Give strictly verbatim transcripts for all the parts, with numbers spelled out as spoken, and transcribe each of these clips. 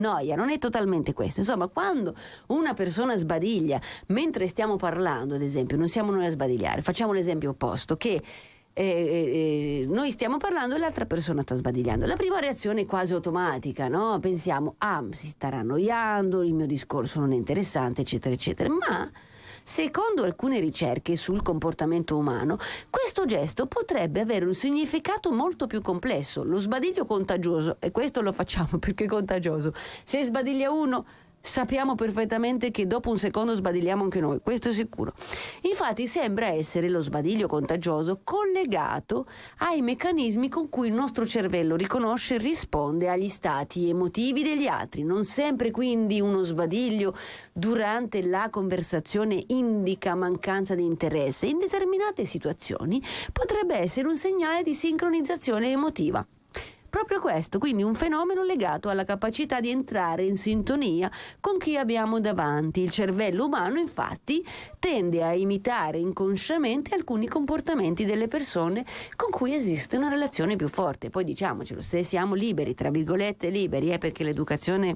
noia, non è totalmente questo. Insomma, quando una persona sbadiglia mentre stiamo parlando, ad esempio, non siamo noi a sbadigliare, facciamo l'esempio opposto, che eh, eh, noi stiamo parlando e l'altra persona sta sbadigliando. La prima reazione è quasi automatica, no? Pensiamo, ah, si starà annoiando, il mio discorso non è interessante, eccetera, eccetera. Ma secondo alcune ricerche sul comportamento umano, questo gesto potrebbe avere un significato molto più complesso. Lo sbadiglio contagioso, e questo lo facciamo perché è contagioso. Se sbadiglia uno, sappiamo perfettamente che dopo un secondo sbadigliamo anche noi, questo è sicuro. Infatti sembra essere lo sbadiglio contagioso collegato ai meccanismi con cui il nostro cervello riconosce e risponde agli stati emotivi degli altri. Non sempre quindi uno sbadiglio durante la conversazione indica mancanza di interesse. In determinate situazioni potrebbe essere un segnale di sincronizzazione emotiva. Proprio questo, quindi un fenomeno legato alla capacità di entrare in sintonia con chi abbiamo davanti. Il cervello umano, infatti, tende a imitare inconsciamente alcuni comportamenti delle persone con cui esiste una relazione più forte. Poi diciamocelo, se siamo liberi, tra virgolette liberi, è perché l'educazione,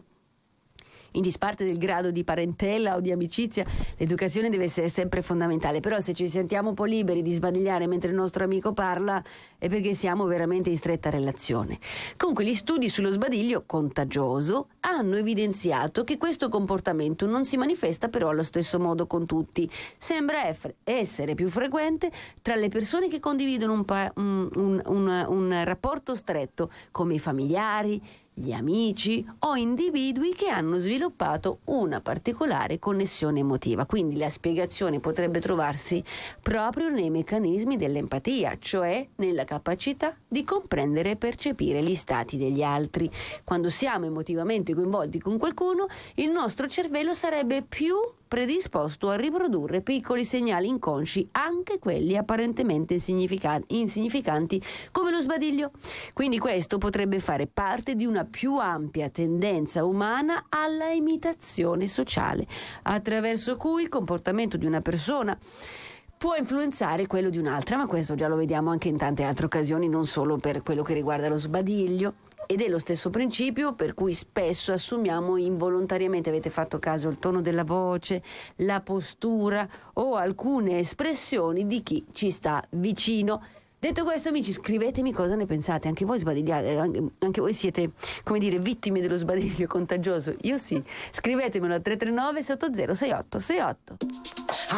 in disparte del grado di parentela o di amicizia, l'educazione deve essere sempre fondamentale. Però se ci sentiamo un po' liberi di sbadigliare mentre il nostro amico parla, è perché siamo veramente in stretta relazione. Comunque gli studi sullo sbadiglio contagioso hanno evidenziato che questo comportamento non si manifesta però allo stesso modo con tutti. Sembra essere più frequente tra le persone che condividono un, pa- un, un, un, un rapporto stretto, come i familiari, gli amici o individui che hanno sviluppato una particolare connessione emotiva. Quindi la spiegazione potrebbe trovarsi proprio nei meccanismi dell'empatia, cioè nella capacità di comprendere e percepire gli stati degli altri. Quando siamo emotivamente coinvolti con qualcuno, il nostro cervello sarebbe più predisposto a riprodurre piccoli segnali inconsci, anche quelli apparentemente insignificanti come lo sbadiglio. Quindi questo potrebbe fare parte di una più ampia tendenza umana alla imitazione sociale, attraverso cui il comportamento di una persona può influenzare quello di un'altra, ma questo già lo vediamo anche in tante altre occasioni, non solo per quello che riguarda lo sbadiglio. Ed è lo stesso principio per cui spesso assumiamo involontariamente, avete fatto caso, il tono della voce, la postura o alcune espressioni di chi ci sta vicino. Detto questo, amici, scrivetemi cosa ne pensate. Anche voi sbadigliate, anche, anche voi siete, come dire, vittime dello sbadiglio contagioso? Io sì. Scrivetemelo al tre tre nove sette zero sei otto sei otto.